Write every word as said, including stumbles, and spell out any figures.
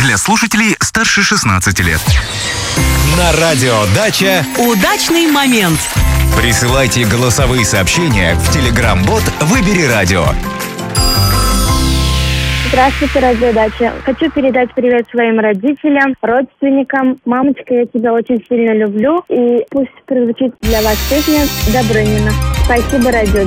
для слушателей старше шестнадцати лет. На радио «Дача» удачный момент. Присылайте голосовые сообщения в Telegram-бот «Выбери радио». Здравствуйте, радио «Дача». Хочу передать привет своим родителям, родственникам. Мамочка, я тебя очень сильно люблю. И пусть прозвучит для вас песня Добрынина. Спасибо, радио